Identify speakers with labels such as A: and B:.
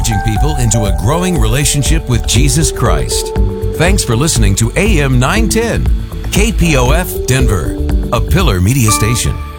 A: encouraging people into a growing relationship with Jesus Christ. Thanks for listening to AM 910, KPOF Denver, a Pillar Media Station.